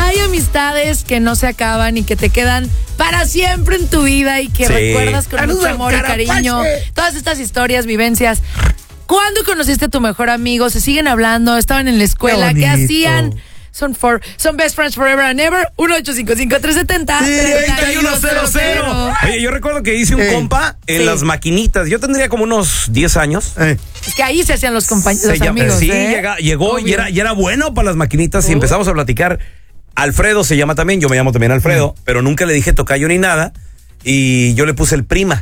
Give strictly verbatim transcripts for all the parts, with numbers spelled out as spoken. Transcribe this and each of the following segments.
hay amistades que no se acaban y que te quedan para siempre en tu vida y que sí. recuerdas con Saludos, mucho amor y cariño. Todas estas historias, vivencias. ¿Cuándo conociste a tu mejor amigo? ¿Se siguen hablando? ¿Estaban en la escuela? ¿Qué, ¿Qué hacían? Son for, son best friends forever and ever. uno ocho cinco cinco, tres siete cero, tres uno cero cero. Oye, yo recuerdo que hice un eh. compa en sí. las maquinitas. Yo tendría como unos diez años. Eh. Es que ahí se hacían los compañeros, los amigos. Sí, ¿eh? llega, llegó y era, y era bueno para las maquinitas uh. y empezamos a platicar. Alfredo se llama también, yo me llamo también Alfredo, uh. pero nunca le dije tocayo ni nada. Y yo le puse el prima.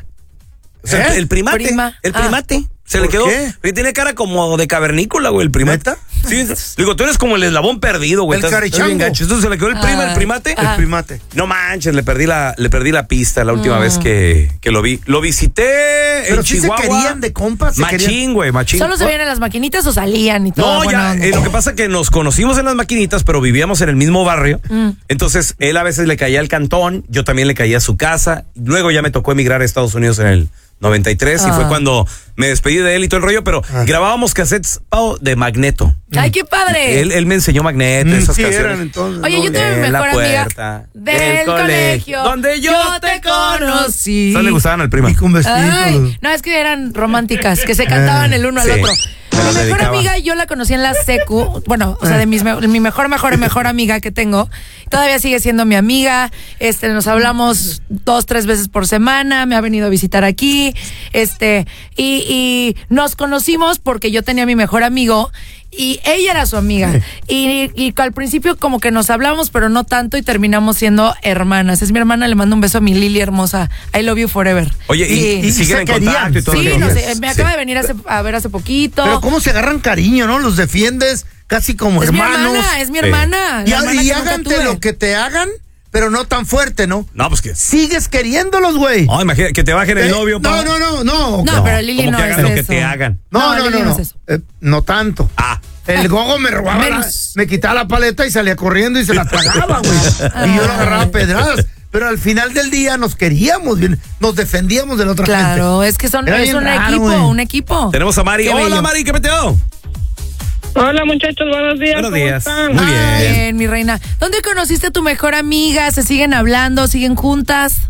O sea, ¿Eh? el primate. Prima. El primate. Ah. Se le quedó. ¿Qué? Porque tiene cara como de cavernícola, güey, el primate. Sí, digo, tú eres como el eslabón perdido, güey. El carichango. Entonces se le quedó el prima, ah, el primate. Ah. El primate. No manches, le perdí la, le perdí la pista la última mm. vez que, que lo vi. Lo visité Pero en sí Chihuahua. se querían de compas. Machín, güey, machín. ¿Solo se veían en las maquinitas o salían y todo? No, bueno, ya, eh, lo que pasa es que nos conocimos en las maquinitas, pero vivíamos en el mismo barrio. Mm. Entonces, él a veces le caía al cantón, yo también le caía a su casa. Luego ya me tocó emigrar a Estados Unidos en el noventa y tres ah. y fue cuando me despedí de él y todo el rollo, pero ah. grabábamos cassettes, Pau, de Magneto. ¡Ay, qué padre! Él, él me enseñó Magneto, mm, esas sí canciones. Eran, entonces, Oye, yo tuve mi mejor amiga del, del colegio, colegio donde yo, yo te conocí. ¿Solo le gustaban al prima? Y con Ay, no, es que eran románticas, que se cantaban el uno al sí. otro. Mi mejor dedicaba. amiga, yo la conocí en la secu, bueno, o sea, de mis, mi mejor, mejor, mejor amiga que tengo, todavía sigue siendo mi amiga, este, nos hablamos dos, tres veces por semana, me ha venido a visitar aquí, este, y, y nos conocimos porque yo tenía a mi mejor amigo, y ella era su amiga, y, y al principio como que nos hablamos, pero no tanto, y terminamos siendo hermanas. Es mi hermana, le mando un beso a mi Lili hermosa, I love you forever. Oye, y, y, y, y siguen en contacto y todo. Sí, no sé, me acaba sí. de venir hace, a ver hace poquito. Pero cómo se agarran cariño, ¿no? Los defiendes casi como es hermanos. Mi hermana, es mi hermana, sí. la Y, hermana y que hágante lo que te hagan, pero no tan fuerte, ¿no? No, pues que sigues queriéndolos, güey. No, imagínate que te bajen el eh, novio. No, no, no, no. No, no pero Lili no que es hagan eso. Lo que te hagan. No, no, no, no, no. no, No, es eh, no tanto. Ah. El gogo me robaba, la, me quitaba la paleta y salía corriendo y se la tragaba, güey. Y yo lo agarraba a pedradas. Pero al final del día nos queríamos, nos defendíamos de la otra claro, gente. Claro, es que son, es un raro, equipo, wey. un equipo. Tenemos a Mari. Qué Hola, bello. Mari, ¿qué peteo? Hola, muchachos, buenos días. Buenos días. ¿Cómo están? Muy bien. Ah, bien, mi reina. ¿Dónde conociste a tu mejor amiga? ¿Se siguen hablando? ¿Siguen juntas?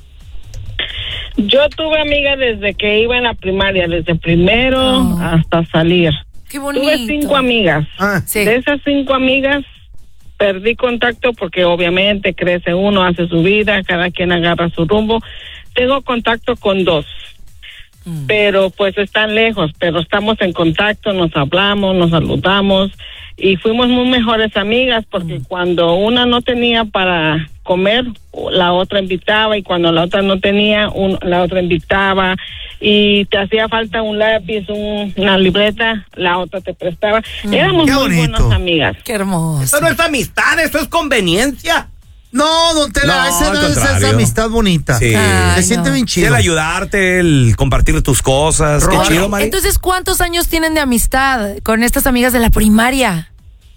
Yo tuve amiga desde que iba en la primaria, desde primero oh. hasta salir. Qué bonito. Tuve cinco amigas. Ah, sí. De esas cinco amigas perdí contacto porque obviamente crece uno, hace su vida, cada quien agarra su rumbo. Tengo contacto con dos, mm. pero pues están lejos, pero estamos en contacto, nos hablamos, nos saludamos y fuimos muy mejores amigas porque mm. cuando una no tenía para comer, la otra invitaba y cuando la otra no tenía, un, la otra invitaba y te hacía falta un lápiz, un, una libreta, la otra te prestaba. Mm. Éramos Qué muy bonito. buenas amigas. Qué hermoso. Esto no es amistad, esto es conveniencia. No, don Tela, no, esa no es esa amistad bonita. Sí. Ay, se siente no. bien chido. El ayudarte, el compartir tus cosas. Qué Oye, chido, Mari. entonces, ¿cuántos años tienen de amistad con estas amigas de la primaria?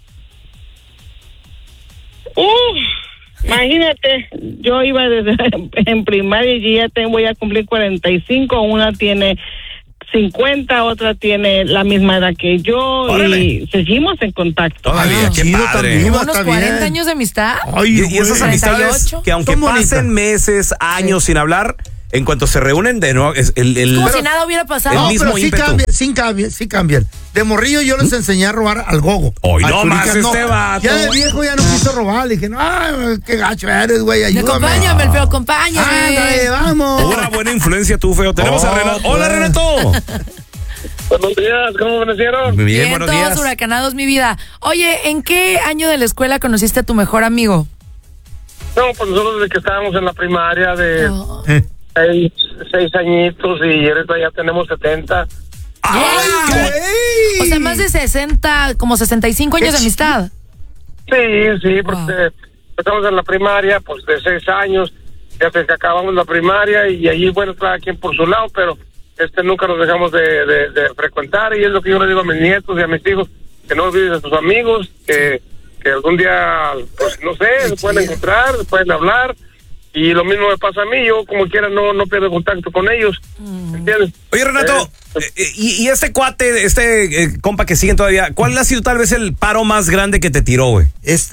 Uh, imagínate, yo iba desde en primaria y ya te voy a cumplir cuarenta y cinco, una tiene cincuenta, otra tiene la misma edad que yo. Órale. Y seguimos en contacto. Todavía, Ah, qué chido padre. también. ¿Unos está cuarenta bien. años de amistad? Ay, y, y esas güey. amistades cuarenta y ocho. que aunque Son pasen bonitas. meses, años sin hablar, en cuanto se reúnen de nuevo, es el, el, Como pero, si nada hubiera pasado. No, mismo pero sí ímpetu. cambian, sí cambian, sí cambian. De morrillo yo les enseñé a robar al gogo. Hoy Al no Churica, más este vato. Ya de viejo ya no quiso robar. Le dije, no, qué gacho eres, güey, ayúdame. Acompáñame, el feo, acompáñame. Ándale, vamos. Pura buena influencia tú, feo. Tenemos Oh, a Renato. Hola, pues. Renato. Buenos días, ¿cómo amanecieron? Muy bien, Bien, buenos todos días. huracanados, mi vida. Oye, ¿en qué año de la escuela conociste a tu mejor amigo? No, pues nosotros desde que estábamos en la primaria de Oh. seis, seis añitos y ahorita ya tenemos setenta. ¡Ay, O sea, más de sesenta, como sesenta y cinco años de amistad. Sí, sí, porque Wow. estamos en la primaria, pues de seis años, ya desde que acabamos la primaria y allí, bueno, cada quien por su lado, pero este nunca nos dejamos de, de, de frecuentar y es lo que yo le digo a mis nietos y a mis hijos, que no olvides a tus amigos, que, que algún día, pues no sé, se pueden encontrar, se pueden hablar. Y lo mismo me pasa a mí, yo como quiera no, no pierdo contacto con ellos, Mm. ¿entiendes? Oye, Renato, Eh, eh, y, y este cuate, este eh, compa que siguen todavía, ¿cuál ha sido tal vez el paro más grande que te tiró, güey? Esta.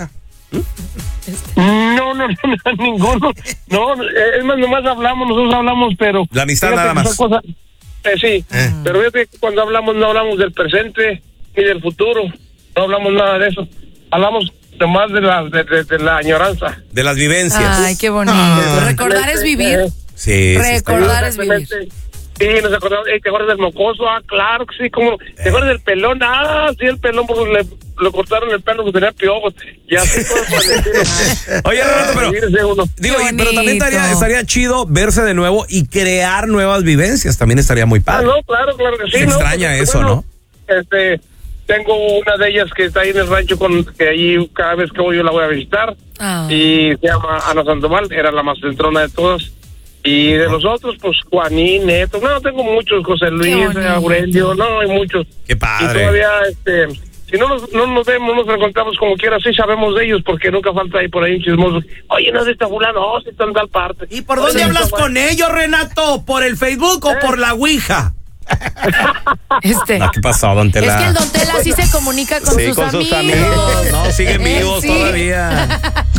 No, no, no, no, ninguno. No, es más, nomás hablamos, nosotros hablamos, pero... La amistad nada más. Cosa, eh, sí, eh. pero fíjate que cuando hablamos no hablamos del presente ni del futuro, no hablamos nada de eso. Hablamos nomás de la, de, de, de la añoranza. De las vivencias. Ay, qué bonito. Ah. Recordar es vivir. Sí, Recordar es vivir. Sí, nos acordamos, ¿te acuerdas del mocoso? Ah, claro que sí, ¿cómo? ¿Te acuerdas del pelón? Ah, sí, el pelón, porque le, le cortaron el pelo porque tenía piojos. Y así todo por el estilo. Oye, Renato, pero, digo, y, pero también estaría, estaría chido verse de nuevo y crear nuevas vivencias, también estaría muy padre. Ah, no, claro, claro que sí. Se ¿no? extraña porque, eso, bueno, ¿no? Este, tengo una de ellas que está ahí en el rancho, con que allí cada vez que voy yo la voy a visitar. Ah. Y se llama Ana Sandoval, era la más centrona de todas. Y de los otros, pues, Juanín, Neto, no, tengo muchos, José Luis, Aurelio, no, hay muchos. Qué padre. Y todavía, este, si no nos, no nos vemos, nos encontramos como quiera, sí sabemos de ellos, porque nunca falta ahí por ahí un chismoso. Oye, no es de esta fulano, oh, si está en tal parte. ¿Y por dónde hablas con ellos, Renato? ¿Por el Facebook o ¿Eh? por la Ouija? Este. No, ¿qué pasó, Don Tela? Es que el Don Tela sí se comunica con, sí, sus, con amigos. sus amigos. No, siguen vivos sí. todavía.